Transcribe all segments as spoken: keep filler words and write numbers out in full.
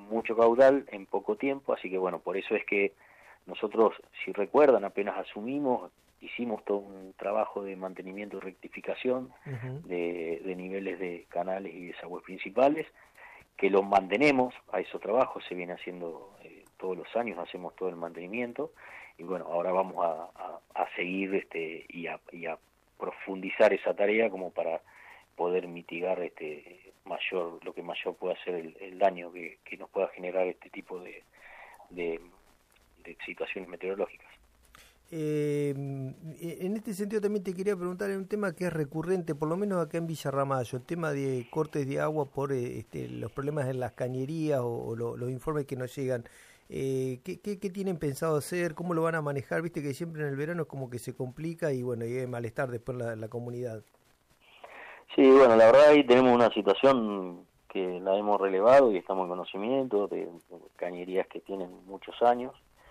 mucho caudal en poco tiempo, así que bueno, por eso es que nosotros, si recuerdan, apenas asumimos, hicimos todo un trabajo de mantenimiento y rectificación Uh-huh. de, de niveles de canales y desagües principales, que los mantenemos, a esos trabajos se viene haciendo eh, todos los años, hacemos todo el mantenimiento, y bueno, ahora vamos a, a, a seguir este y a, y a profundizar esa tarea como para poder mitigar este mayor lo que mayor pueda ser el, el daño que, que nos pueda generar este tipo de, de, de situaciones meteorológicas. Eh, en este sentido también te quería preguntar un tema que es recurrente, por lo menos acá en Villa Ramallo, el tema de cortes de agua por eh, este, los problemas en las cañerías o, o lo, los informes que nos llegan. Eh, ¿qué, qué, ¿Qué tienen pensado hacer? ¿Cómo lo van a manejar? Viste que siempre en el verano es como que se complica y bueno, y hay malestar después en la, la comunidad. Sí, bueno, la verdad ahí tenemos una situación que la hemos relevado y estamos en conocimiento de cañerías que tienen muchos años.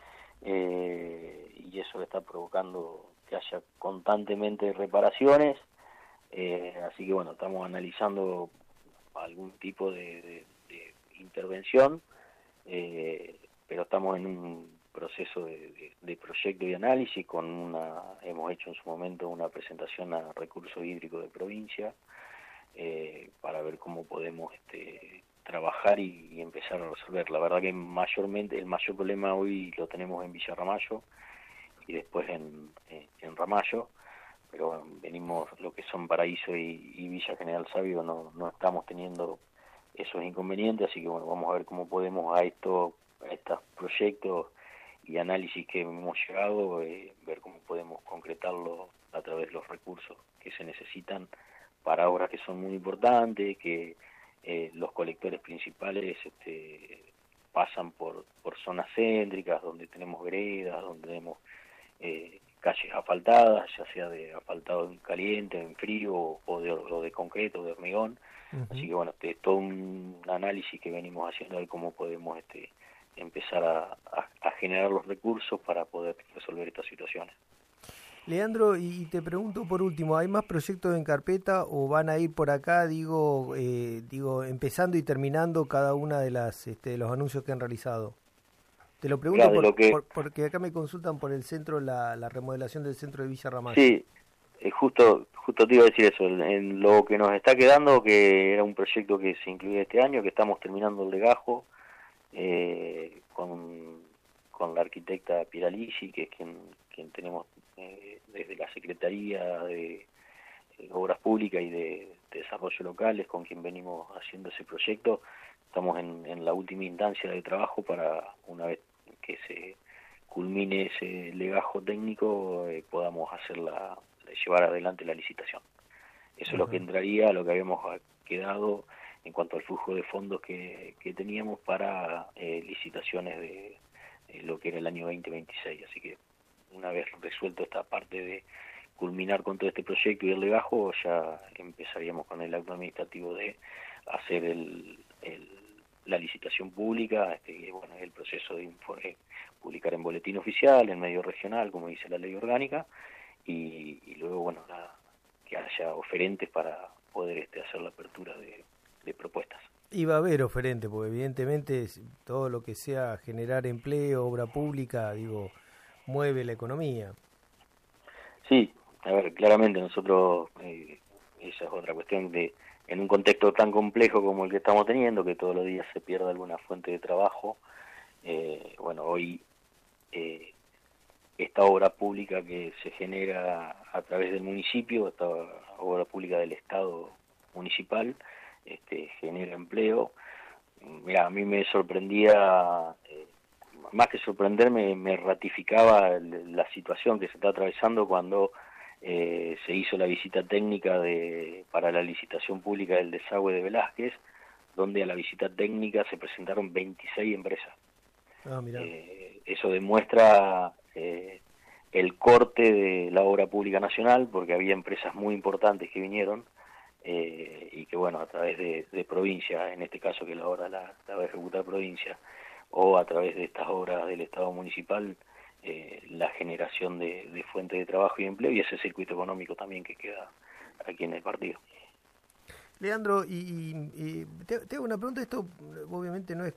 Eh, y eso está provocando que haya constantemente reparaciones, eh, así que bueno, estamos analizando algún tipo de, de, de intervención, eh, pero estamos en un proceso de, de, de proyecto y análisis, con una, hemos hecho en su momento una presentación a Recursos Hídricos de Provincia, eh, para ver cómo podemos este, trabajar y, y empezar a resolver. La verdad que mayormente el mayor problema hoy lo tenemos en Villa Ramallo y después en, en, en Ramallo, pero bueno, venimos lo que son Paraíso y, y Villa General Sabio, no, no estamos teniendo esos inconvenientes, así que bueno, vamos a ver cómo podemos a esto, a estos proyectos y análisis que hemos llegado, eh, ver cómo podemos concretarlo a través de los recursos que se necesitan para obras que son muy importantes, que eh, los colectores principales este, pasan por, por zonas céntricas, donde tenemos veredas, donde tenemos eh, calles asfaltadas, ya sea de asfaltado en caliente, en frío, o de, o de concreto, de hormigón. Uh-huh. Así que bueno, este es todo un análisis que venimos haciendo de cómo podemos este, empezar a, a, a generar los recursos para poder resolver estas situaciones. Leandro, y te pregunto por último, ¿hay más proyectos en carpeta o van a ir por acá, digo, eh, digo, empezando y terminando cada una de las, este, de los anuncios que han realizado? Te lo pregunto Mirá, de por, lo que, por, porque acá me consultan por el centro, la, la remodelación del centro de Villa Ramallo. sí, eh, justo, justo te iba a decir eso, en, en lo que nos está quedando, que era un proyecto que se incluye este año, que estamos terminando el legajo, eh, con, con la arquitecta Piralisi, que es quien, quien tenemos eh, desde la Secretaría de, de Obras Públicas y de, de Desarrollo Locales, con quien venimos haciendo ese proyecto. Estamos en, en la última instancia de trabajo para, una vez que se culmine ese legajo técnico, eh, podamos hacer la, llevar adelante la licitación. Eso es lo que Ajá. entraría a lo que habíamos quedado en cuanto al flujo de fondos que, que teníamos para eh, licitaciones de, de lo que era el año veinte veintiséis. Así que una vez resuelto esta parte de culminar con todo este proyecto y el legajo, ya empezaríamos con el acto administrativo de hacer el, el, la licitación pública, este, que bueno, es el proceso de informe, publicar en boletín oficial, en medio regional, como dice la ley orgánica, y, y luego bueno la, que haya oferentes para poder este, hacer la apertura de, de propuestas. Y va a haber oferente, porque evidentemente todo lo que sea generar empleo, obra pública, digo, mueve la economía. Sí, a ver, claramente nosotros, eh, esa es otra cuestión de, en un contexto tan complejo como el que estamos teniendo, que todos los días se pierde alguna fuente de trabajo, eh, bueno, hoy eh, esta obra pública que se genera a través del municipio, esta obra pública del Estado municipal, este, genera empleo. Mira, a mí me sorprendía, eh, más que sorprenderme, me ratificaba la situación que se está atravesando cuando eh, se hizo la visita técnica de para la licitación pública del desagüe de Velázquez, donde a la visita técnica se presentaron veintiséis empresas. Ah, mirá. Eh, eso demuestra eh, el corte de la obra pública nacional, porque había empresas muy importantes que vinieron, eh, y que bueno, a través de, de provincia, en este caso que la obra la, la va a ejecutar provincia, o a través de estas obras del Estado municipal, eh, la generación de, de fuentes de trabajo y empleo, y ese circuito económico también que queda aquí en el partido. Leandro, y, y, y te, te hago una pregunta, esto obviamente no es